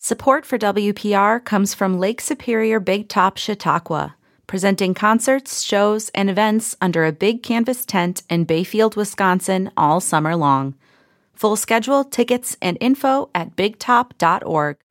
Support for WPR comes from Lake Superior Big Top Chautauqua, presenting concerts, shows, and events under a big canvas tent in Bayfield, Wisconsin all summer long. Full schedule, tickets, and info at bigtop.org.